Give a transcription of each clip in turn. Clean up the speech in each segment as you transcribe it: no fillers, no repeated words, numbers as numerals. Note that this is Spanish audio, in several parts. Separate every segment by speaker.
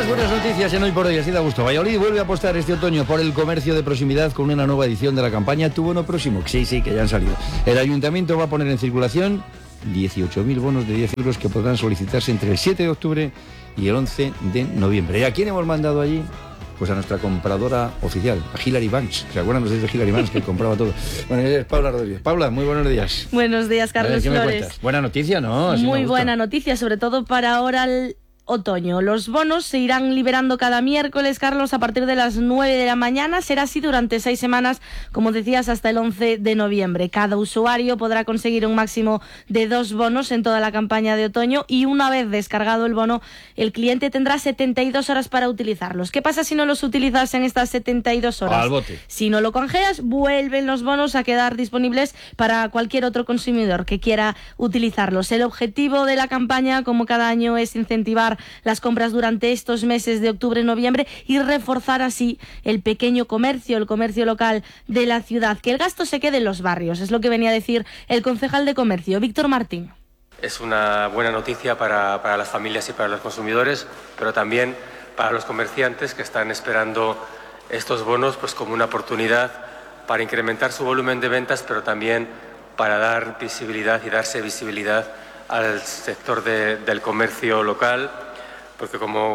Speaker 1: buenas noticias en Hoy por Hoy, así da gusto. Valladolid vuelve a apostar este otoño por el comercio de proximidad con una nueva edición de la campaña Tu Bono Próximo. Sí, que ya han salido. El Ayuntamiento va a poner en circulación 18.000 bonos de 10 euros que podrán solicitarse entre el 7 de octubre y el 11 de noviembre. ¿Y a quién hemos mandado allí? Pues a nuestra compradora oficial, a Hilary Banks. ¿Se acuerdan ustedes de Hilary Banks, que compraba todo? Bueno, es Paula Rodríguez. Paula, muy buenos días.
Speaker 2: Buenos días, Carlos Flores.
Speaker 1: Buena noticia, ¿no? Así
Speaker 2: muy buena noticia, sobre todo para ahora el otoño. Los bonos se irán liberando cada miércoles, Carlos, a partir de las 9 de la mañana. Será así durante 6 semanas, como decías, hasta el 11 de noviembre. Cada usuario podrá conseguir un máximo de 2 bonos en toda la campaña de otoño y una vez descargado el bono, el cliente tendrá 72 horas para utilizarlos. ¿Qué pasa si no los utilizas en estas 72 horas?
Speaker 1: Al bote.
Speaker 2: Si no lo canjeas, vuelven los bonos a quedar disponibles para cualquier otro consumidor que quiera utilizarlos. El objetivo de la campaña, como cada año, es incentivar las compras durante estos meses de octubre y noviembre y reforzar así el pequeño comercio, el comercio local de la ciudad. Que el gasto se quede en los barrios, es lo que venía a decir el concejal de comercio, Víctor Martín.
Speaker 3: Es una buena noticia para las familias y para los consumidores, pero también para los comerciantes que están esperando estos bonos pues como una oportunidad para incrementar su volumen de ventas, pero también para dar visibilidad y darse visibilidad al sector del comercio local, porque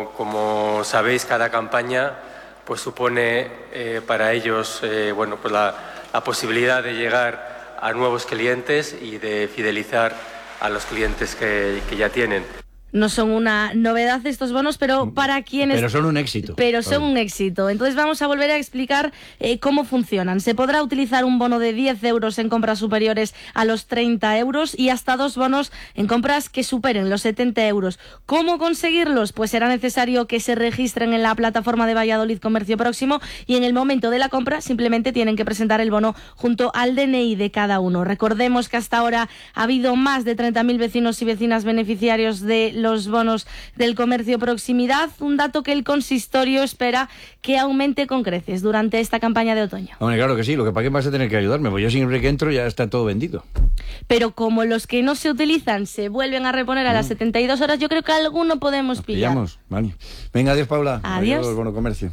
Speaker 3: como sabéis, cada campaña pues supone para ellos pues la posibilidad de llegar a nuevos clientes y de fidelizar a los clientes que ya tienen.
Speaker 2: No son una novedad estos bonos, pero para quienes...
Speaker 1: Pero son un éxito.
Speaker 2: Pero son un éxito. Entonces vamos a volver a explicar cómo funcionan. Se podrá utilizar un bono de 10 euros en compras superiores a los 30 euros y hasta 2 bonos en compras que superen los 70 euros. ¿Cómo conseguirlos? Pues será necesario que se registren en la plataforma de Valladolid Comercio Próximo y en el momento de la compra simplemente tienen que presentar el bono junto al DNI de cada uno. Recordemos que hasta ahora ha habido más de 30.000 vecinos y vecinas beneficiarios de los bonos del comercio proximidad, un dato que el consistorio espera que aumente con creces durante esta campaña de otoño.
Speaker 1: Hombre, claro que sí, lo que para qué vas a tener que ayudarme, pues yo siempre que entro ya está todo vendido.
Speaker 2: Pero como los que no se utilizan se vuelven a reponer a las 72 horas, yo creo que alguno podemos pillar.
Speaker 1: Pillamos, vale. Venga, adiós, Paula.
Speaker 2: Adiós.
Speaker 1: Bono comercio.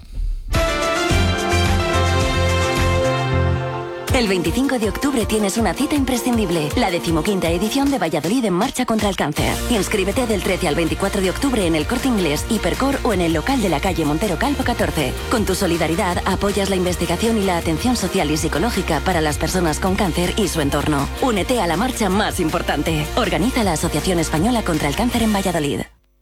Speaker 4: El 25 de octubre tienes una cita imprescindible, la 15ª edición de Valladolid en Marcha contra el Cáncer. Inscríbete del 13 al 24 de octubre en el Corte Inglés, Hipercor o en el local de la calle Montero Calvo 14. Con tu solidaridad apoyas la investigación y la atención social y psicológica para las personas con cáncer y su entorno. Únete a la marcha más importante. Organiza la Asociación Española contra el Cáncer en Valladolid.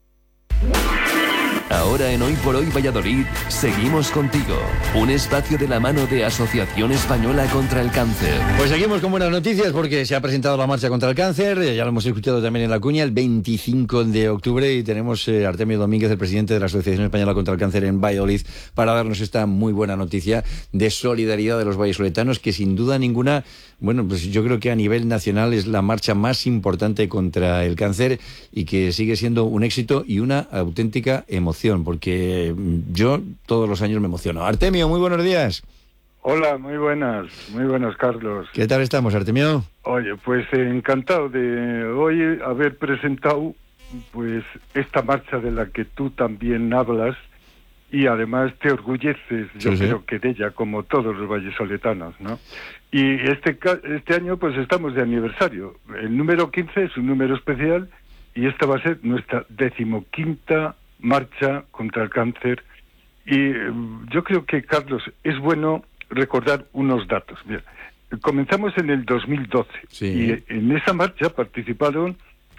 Speaker 5: Ahora en Hoy por Hoy Valladolid, seguimos contigo. Un espacio de la mano de Asociación Española contra el Cáncer.
Speaker 1: Pues seguimos con buenas noticias porque se ha presentado la marcha contra el cáncer, ya lo hemos escuchado también en La Cuña, el 25 de octubre y tenemos a Artemio Domínguez, el presidente de la Asociación Española contra el Cáncer en Valladolid, para darnos esta muy buena noticia de solidaridad de los vallisoletanos, que sin duda ninguna, bueno, pues yo creo que a nivel nacional es la marcha más importante contra el cáncer y que sigue siendo un éxito y una auténtica emoción, porque yo todos los años me emociono. Artemio, muy buenos días.
Speaker 6: Hola, muy buenas, Carlos.
Speaker 1: ¿Qué tal estamos, Artemio?
Speaker 6: Oye, pues encantado de hoy haber presentado pues esta marcha de la que tú también hablas y además te orgulleces, yo creo que de ella, como todos los vallisoletanos, ¿no? Y este año pues estamos de aniversario. El número 15 es un número especial y esta va a ser nuestra 15ª marcha contra el cáncer. Y yo creo que, Carlos, es bueno recordar unos datos. Mira, comenzamos en el 2012 y en esa marcha participaron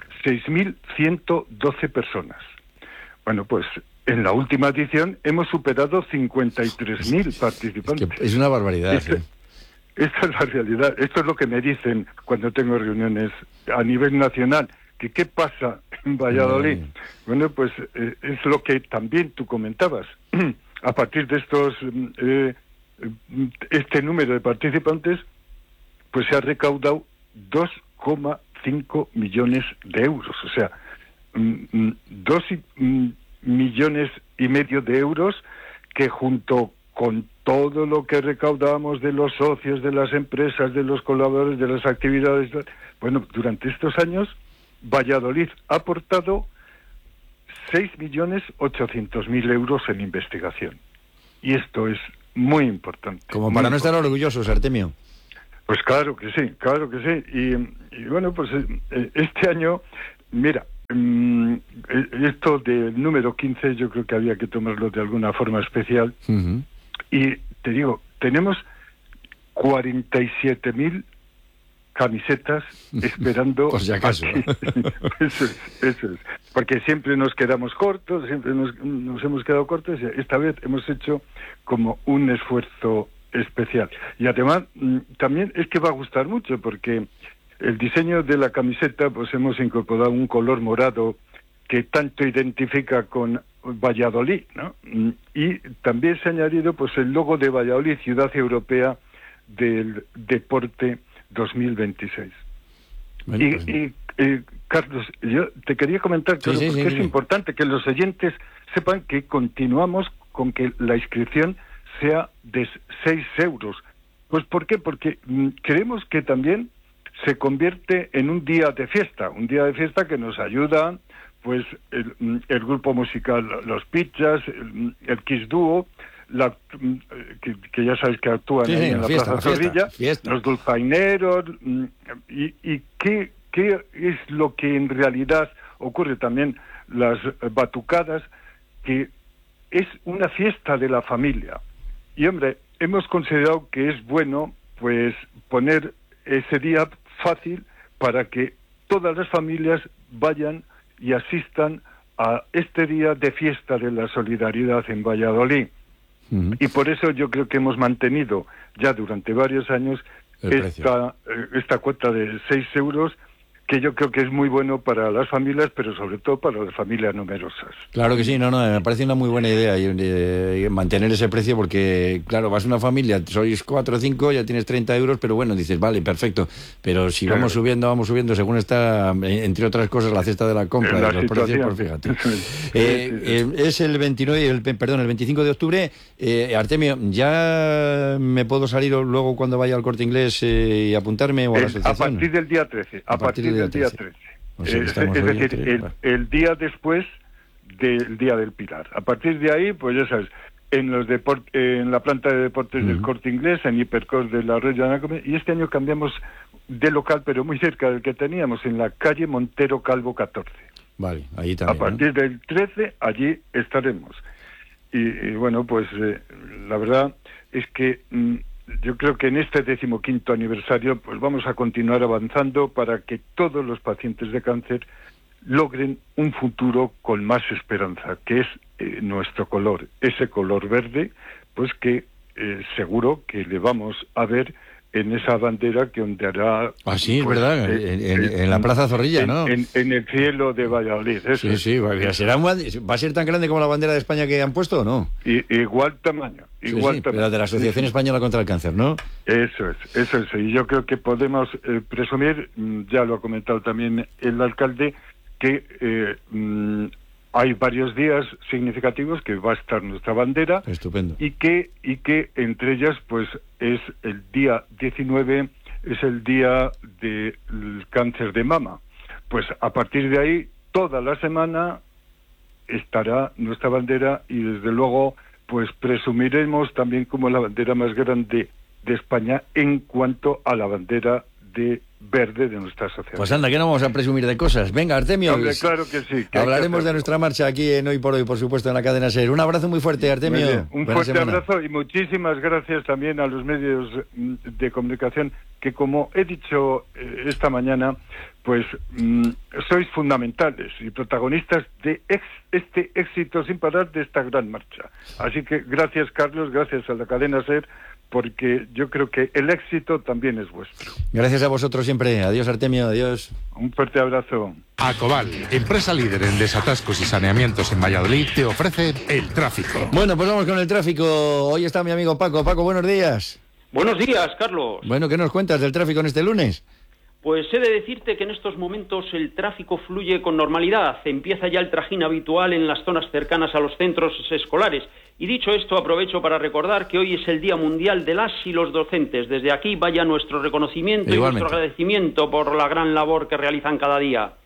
Speaker 6: 6.112 personas. Bueno, pues en la última edición hemos superado 53.000 participantes.
Speaker 1: Es una barbaridad.
Speaker 6: Esta es la realidad. Esto es lo que me dicen cuando tengo reuniones a nivel nacional. ¿Qué pasa en Valladolid? Bueno, pues es lo que también tú comentabas. A partir de este número de participantes, pues se ha recaudado 2,5 millones de euros. O sea, 2,5 millones de euros que junto con todo lo que recaudamos de los socios, de las empresas, de los colaboradores, de las actividades, bueno, durante estos años Valladolid ha aportado 6.800.000 euros en investigación. Y esto es muy importante.
Speaker 1: Como para no estar orgullosos, Artemio.
Speaker 6: Pues claro que sí, claro que sí. Y bueno, pues este año, mira, esto del número 15 yo creo que había que tomarlo de alguna forma especial. Uh-huh. Y te digo, tenemos 47.000 camisetas esperando.
Speaker 1: Por si acaso.
Speaker 6: Eso es. Porque siempre nos quedamos cortos, siempre nos hemos quedado cortos. Y esta vez hemos hecho como un esfuerzo especial. Y además, también es que va a gustar mucho, porque el diseño de la camiseta, pues hemos incorporado un color morado que tanto identifica con Valladolid, ¿no? Y también se ha añadido pues el logo de Valladolid, Ciudad Europea del Deporte 2026. Bueno, pues... Carlos, yo te quería comentar que es importante que los oyentes sepan que continuamos con que la inscripción sea de 6 euros. Pues ¿por qué? Porque creemos que también se convierte en un día de fiesta que nos ayuda, pues el grupo musical Los Pizzas, el Kiss Dúo, que ya sabes que actúan en la Plaza Zorrilla, los dulzaineros, y qué es lo que en realidad ocurre también, las batucadas, que es una fiesta de la familia. Y hombre, hemos considerado que es bueno pues poner ese día fácil para que todas las familias vayan y asistan a este día de fiesta de la solidaridad en Valladolid. Uh-huh. Y por eso yo creo que hemos mantenido ya durante varios años esta cuota de 6 euros, que yo creo que es muy bueno para las familias, pero sobre todo para las familias numerosas.
Speaker 1: Claro que sí, me parece una muy buena idea y mantener ese precio, porque, claro, vas a una familia, sois 4 o 5, ya tienes 30 euros, pero bueno, dices, vale, perfecto, pero si vamos subiendo, según está, entre otras cosas, la cesta de la compra, de los precios, pues fíjate. Es el 25 de octubre, Artemio, ¿ya me puedo salir luego cuando vaya al Corte Inglés y apuntarme o a la asociación?
Speaker 6: A partir del día 13, a partir del día 13. O sea, es decir, el día después del Día del Pilar. A partir de ahí, pues ya sabes, en la planta de deportes del Corte Inglés, en Hipercor de la Red de Anacome, y este año cambiamos de local, pero muy cerca del que teníamos, en la calle Montero Calvo 14.
Speaker 1: Vale, ahí también.
Speaker 6: A partir del 13, allí estaremos. Y bueno, pues la verdad es que... yo creo que en este 15º aniversario pues vamos a continuar avanzando para que todos los pacientes de cáncer logren un futuro con más esperanza, que es nuestro color, ese color verde, pues que seguro que le vamos a ver en esa bandera que ondeará...
Speaker 1: Ah, sí, es verdad, en la Plaza Zorrilla, ¿no?
Speaker 6: En el cielo de Valladolid. Eso
Speaker 1: sí, ¿va a ser tan grande como la bandera de España que han puesto o no?
Speaker 6: Igual tamaño.
Speaker 1: Pero de la Asociación Española contra el Cáncer, ¿no?
Speaker 6: Eso es. Y yo creo que podemos presumir, ya lo ha comentado también el alcalde, que hay varios días significativos que va a estar nuestra bandera.
Speaker 1: Estupendo.
Speaker 6: Y que entre ellas pues es el día 19, es el día del cáncer de mama. Pues a partir de ahí toda la semana estará nuestra bandera, y desde luego pues presumiremos también como la bandera más grande de España en cuanto a la bandera de verde de nuestra asociación.
Speaker 1: Pues anda, que no vamos a presumir de cosas. Venga, Artemio.
Speaker 6: Hombre, claro que sí.
Speaker 1: Hablaremos de nuestra marcha aquí en Hoy por Hoy, por supuesto, en la cadena SER. Un abrazo muy fuerte, Artemio.
Speaker 6: Un fuerte abrazo, y muchísimas gracias también a los medios de comunicación que, como he dicho esta mañana, pues sois fundamentales y protagonistas de este éxito sin parar de esta gran marcha. Así que gracias, Carlos, gracias a la cadena SER, porque yo creo que el éxito también es vuestro.
Speaker 1: Gracias a vosotros siempre. Adiós, Artemio, adiós.
Speaker 6: Un fuerte abrazo.
Speaker 7: Acoval, empresa líder en desatascos y saneamientos en Valladolid, te ofrece el tráfico.
Speaker 1: Bueno, pues vamos con el tráfico. Hoy está mi amigo Paco. Paco, buenos días.
Speaker 8: Buenos días, Carlos.
Speaker 1: Bueno, ¿qué nos cuentas del tráfico en este lunes?
Speaker 8: Pues he de decirte que en estos momentos el tráfico fluye con normalidad. Empieza ya el trajín habitual en las zonas cercanas a los centros escolares. Y dicho esto, aprovecho para recordar que hoy es el Día Mundial de las y los docentes. Desde aquí vaya nuestro reconocimiento y nuestro agradecimiento por la gran labor que realizan cada día.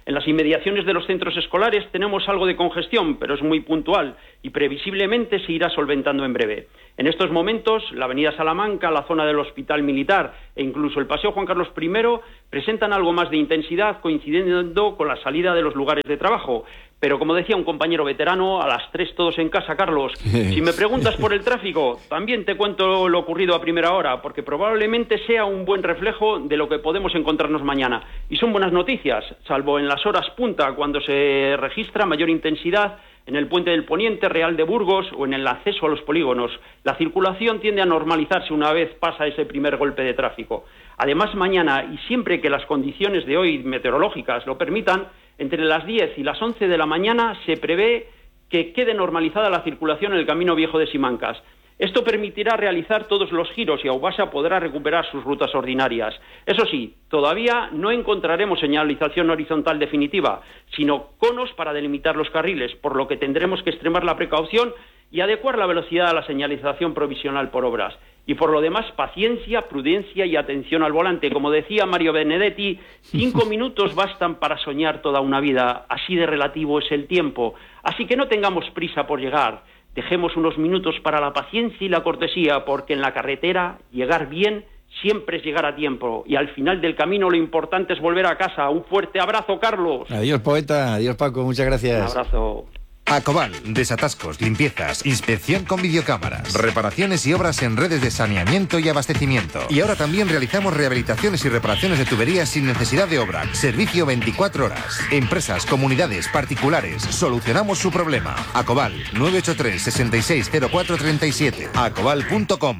Speaker 8: En las inmediaciones de los centros escolares tenemos algo de congestión, pero es muy puntual y previsiblemente se irá solventando en breve. En estos momentos, la avenida Salamanca, la zona del Hospital Militar e incluso el Paseo Juan Carlos I presentan algo más de intensidad, coincidiendo con la salida de los lugares de trabajo. Pero como decía un compañero veterano, a las 3 todos en casa, Carlos. Si me preguntas por el tráfico, también te cuento lo ocurrido a primera hora, porque probablemente sea un buen reflejo de lo que podemos encontrarnos mañana. Y son buenas noticias, salvo en las horas punta, cuando se registra mayor intensidad en el puente del Poniente, Real de Burgos o en el acceso a los polígonos. La circulación tiende a normalizarse una vez pasa ese primer golpe de tráfico. Además, mañana, y siempre que las condiciones de hoy meteorológicas lo permitan, entre las 10 y las 11 de la mañana se prevé que quede normalizada la circulación en el Camino Viejo de Simancas. Esto permitirá realizar todos los giros y Aubasa podrá recuperar sus rutas ordinarias. Eso sí, todavía no encontraremos señalización horizontal definitiva, sino conos para delimitar los carriles, por lo que tendremos que extremar la precaución y adecuar la velocidad a la señalización provisional por obras. Y por lo demás, paciencia, prudencia y atención al volante. Como decía Mario Benedetti, 5 minutos bastan para soñar toda una vida. Así de relativo es el tiempo. Así que no tengamos prisa por llegar. Dejemos unos minutos para la paciencia y la cortesía, porque en la carretera llegar bien siempre es llegar a tiempo. Y al final del camino lo importante es volver a casa. Un fuerte abrazo, Carlos.
Speaker 1: Adiós, poeta. Adiós, Paco. Muchas gracias.
Speaker 8: Un abrazo.
Speaker 7: Acoval, desatascos, limpiezas, inspección con videocámaras, reparaciones y obras en redes de saneamiento y abastecimiento. Y ahora también realizamos rehabilitaciones y reparaciones de tuberías sin necesidad de obra. Servicio 24 horas. Empresas, comunidades, particulares. Solucionamos su problema. Acoval, 983 660437. Acoval.com.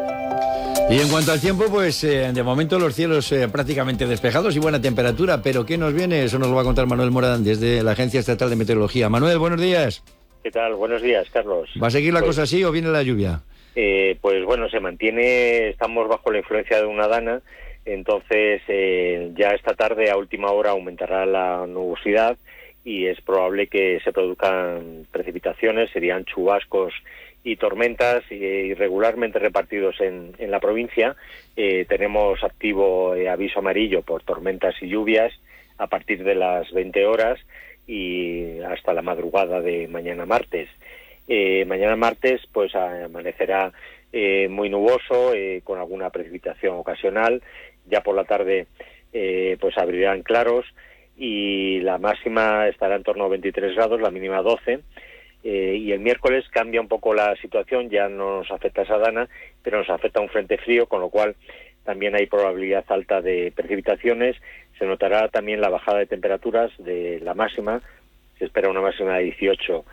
Speaker 1: Y en cuanto al tiempo, pues de momento los cielos prácticamente despejados y buena temperatura, pero ¿qué nos viene? Eso nos lo va a contar Manuel Morán desde la Agencia Estatal de Meteorología. Manuel, buenos días.
Speaker 9: ¿Qué tal? Buenos días, Carlos.
Speaker 1: ¿Va a seguir la cosa así o viene la lluvia?
Speaker 9: Pues bueno, se mantiene, estamos bajo la influencia de una dana, entonces ya esta tarde a última hora aumentará la nubosidad y es probable que se produzcan precipitaciones, serían chubascos y tormentas irregularmente repartidos en la provincia. Tenemos activo aviso amarillo por tormentas y lluvias a partir de las 20 horas y hasta la madrugada de mañana martes. Mañana martes pues amanecerá muy nuboso, con alguna precipitación ocasional. Ya por la tarde pues abrirán claros y la máxima estará en torno a 23 grados, la mínima 12. Y el miércoles cambia un poco la situación, ya no nos afecta esa dana, pero nos afecta un frente frío, con lo cual también hay probabilidad alta de precipitaciones. Se notará también la bajada de temperaturas de la máxima, se espera una máxima de 18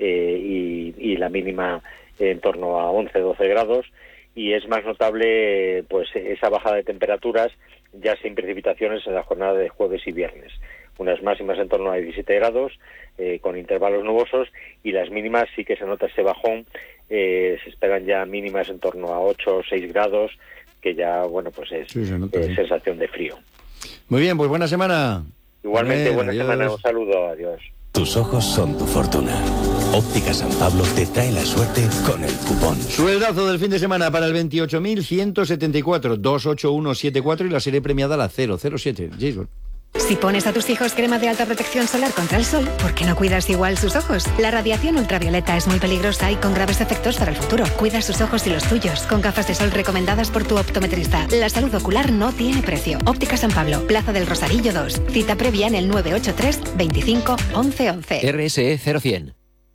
Speaker 9: y la mínima en torno a 11-12 grados, y es más notable pues esa bajada de temperaturas ya sin precipitaciones en la jornada de jueves y viernes. Unas máximas en torno a 17 grados, con intervalos nubosos, y las mínimas sí que se nota ese bajón, se esperan ya mínimas en torno a 8 o 6 grados, que ya, bueno, pues es sensación de frío.
Speaker 1: Muy bien, pues buena semana.
Speaker 9: Igualmente, buena semana, un saludo, adiós.
Speaker 10: Tus ojos son tu fortuna. Óptica San Pablo te trae la suerte con el cupón.
Speaker 1: Sueldazo del fin de semana para el 28.174, 28174 y la serie premiada la 007. Jason.
Speaker 11: Si pones a tus hijos crema de alta protección solar contra el sol, ¿por qué no cuidas igual sus ojos? La radiación ultravioleta es muy peligrosa y con graves efectos para el futuro. Cuida sus ojos y los tuyos con gafas de sol recomendadas por tu optometrista. La salud ocular no tiene precio. Óptica San Pablo, Plaza del Rosarillo 2. Cita previa en el 983 25 11 11.
Speaker 10: RSE 0100.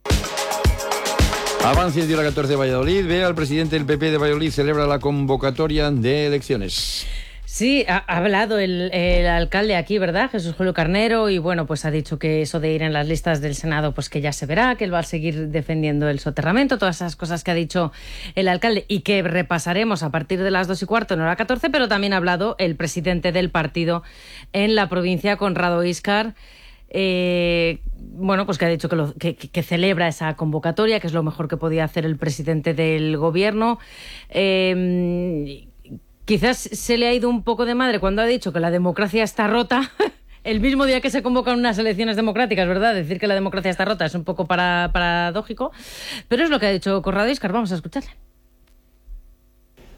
Speaker 1: Avance el día 14 de Valladolid. Ve al presidente del PP de Valladolid, celebra la convocatoria de elecciones.
Speaker 12: Sí, ha hablado el alcalde aquí, ¿verdad? Jesús Julio Carnero, y bueno, pues ha dicho que eso de ir en las listas del Senado, pues que ya se verá, que él va a seguir defendiendo el soterramiento, todas esas cosas que ha dicho el alcalde y que repasaremos a partir de las 2:15 en hora 14, pero también ha hablado el presidente del partido en la provincia, Conrado Íscar, bueno, pues que ha dicho que celebra esa convocatoria, que es lo mejor que podía hacer el presidente del gobierno. Quizás se le ha ido un poco de madre cuando ha dicho que la democracia está rota, el mismo día que se convocan unas elecciones democráticas, ¿verdad? Decir que la democracia está rota es un poco paradójico, pero es lo que ha dicho Conrado Íscar. Vamos a escucharle.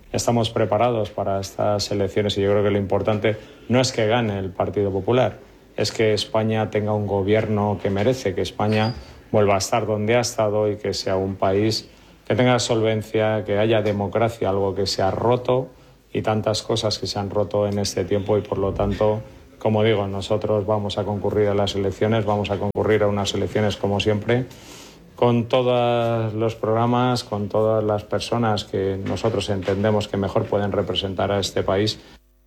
Speaker 13: Estamos preparados para estas elecciones y yo creo que lo importante no es que gane el Partido Popular, es que España tenga un gobierno que merece, que España vuelva a estar donde ha estado y que sea un país que tenga solvencia, que haya democracia, algo que se ha roto y tantas cosas que se han roto en este tiempo y por lo tanto, como digo, nosotros vamos a concurrir a las elecciones, vamos a concurrir a unas elecciones como siempre, con todos los programas, con todas las personas que nosotros entendemos que mejor pueden representar a este país.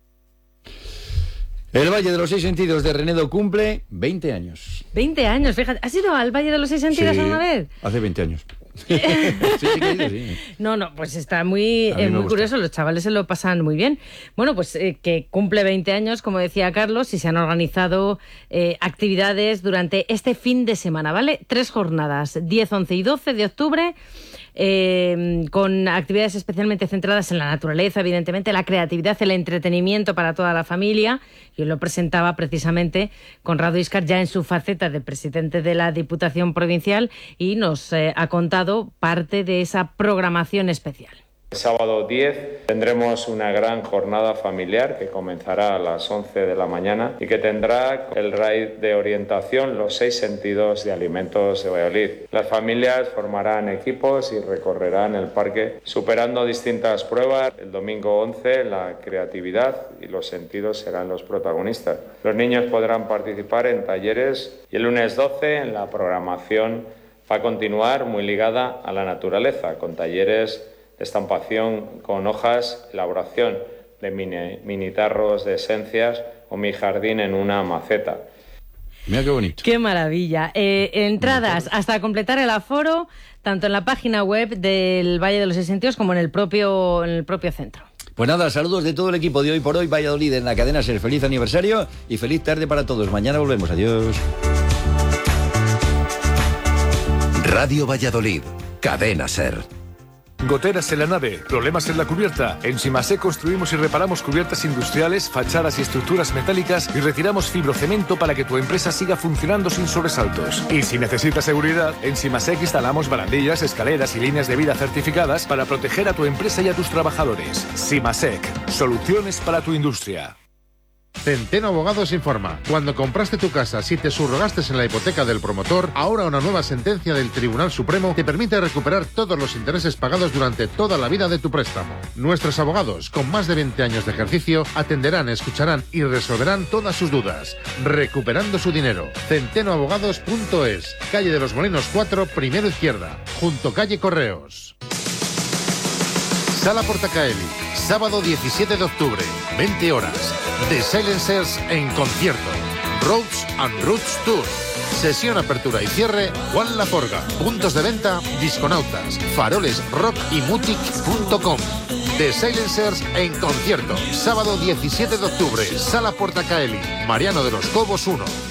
Speaker 1: El Valle de los Seis Sentidos de Renedo cumple 20 años.
Speaker 12: 20 años, fíjate. ¿Has ido al Valle de los Seis Sentidos alguna vez?
Speaker 1: Hace 20 años.
Speaker 12: Sí, No, pues está muy curioso, los chavales se lo pasan muy bien. Bueno, pues que cumple 20 años, como decía Carlos, y se han organizado actividades durante este fin de semana, ¿vale? 3 jornadas, 10, 11 y 12 de octubre, con actividades especialmente centradas en la naturaleza, evidentemente, la creatividad, el entretenimiento para toda la familia. Yo lo presentaba precisamente Conrado Íscar ya en su faceta de presidente de la Diputación Provincial y nos ha contado parte de esa programación especial.
Speaker 13: El sábado 10 tendremos una gran jornada familiar que comenzará a las 11 de la mañana y que tendrá el raid de orientación Los Seis Sentidos de Alimentos de Valladolid. Las familias formarán equipos y recorrerán el parque superando distintas pruebas. El domingo 11 la creatividad y los sentidos serán los protagonistas. Los niños podrán participar en talleres y el lunes 12 la programación va a continuar muy ligada a la naturaleza con talleres de estampación con hojas, elaboración de mini tarros de esencias o mi jardín en una maceta.
Speaker 1: Mira qué bonito.
Speaker 12: Qué maravilla. Entradas hasta completar el aforo, tanto en la página web del Valle de los Seis Sentidos como en el propio centro.
Speaker 1: Pues nada, saludos de todo el equipo de Hoy por Hoy Valladolid en la cadena SER. Feliz aniversario y feliz tarde para todos. Mañana volvemos. Adiós.
Speaker 10: Radio Valladolid, cadena SER.
Speaker 14: Goteras en la nave, problemas en la cubierta. En Simasec construimos y reparamos cubiertas industriales, fachadas y estructuras metálicas y retiramos fibrocemento para que tu empresa siga funcionando sin sobresaltos. Y si necesitas seguridad, en Simasec instalamos barandillas, escaleras y líneas de vida certificadas para proteger a tu empresa y a tus trabajadores. Simasec, soluciones para tu industria.
Speaker 7: Centeno Abogados informa. Cuando compraste tu casa, si te subrogaste en la hipoteca del promotor, ahora una nueva sentencia del Tribunal Supremo te permite recuperar todos los intereses pagados durante toda la vida de tu préstamo. Nuestros abogados, con más de 20 años de ejercicio, atenderán, escucharán y resolverán todas sus dudas, recuperando su dinero. Centenoabogados.es, calle de los Molinos 4, primero izquierda, junto calle Correos. Sala Portacaeli, sábado 17 de octubre, 20 horas. The Silencers en concierto. Roads and Roots Tour. Sesión apertura y cierre, Juan Laforga. Puntos de venta, Disconautas, Faroles Rock y Mutic.com. The Silencers en concierto. Sábado 17 de octubre, Sala Portacaeli, Mariano de los Cobos 1.